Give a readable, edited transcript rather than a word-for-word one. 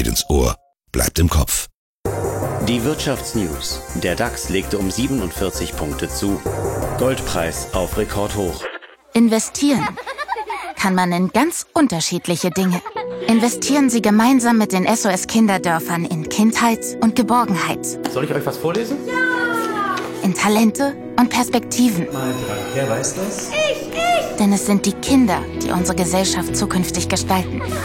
geht ins Ohr, bleibt im Kopf. Die Wirtschaftsnews. Der DAX legte um 47 Punkte zu. Goldpreis auf Rekordhoch. Investieren kann man in ganz unterschiedliche Dinge. Investieren Sie gemeinsam mit den SOS Kinderdörfern in Kindheit und Geborgenheit. Soll ich euch was vorlesen? Ja! In Talente und Perspektiven. Mal dran. Wer weiß das? Denn es sind die Kinder, die unsere Gesellschaft zukünftig gestalten.